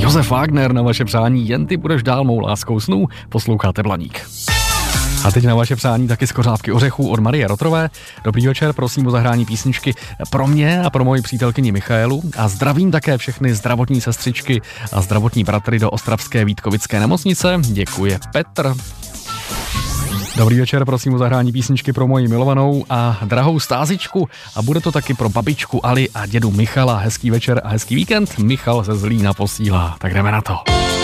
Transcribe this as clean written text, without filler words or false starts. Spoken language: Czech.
Josef Wagner na vaše přání Jen ty budeš dál mou láskou snů, posloucháte Blaník. A teď na vaše přání taky skořápky ořechů od Marie Rotrové. Dobrý večer, prosím o zahrání písničky pro mě a pro moji přítelkyni Michaelu. A zdravím také všechny zdravotní sestřičky a zdravotní bratry do ostravské Vítkovické nemocnice. Děkuje Petr. Dobrý večer, prosím o zahrání písničky pro moji milovanou a drahou Stázičku a bude to taky pro babičku Ali a dědu Michala. Hezký večer a hezký víkend. Michal ze Zlína posílá. Tak jdeme na to.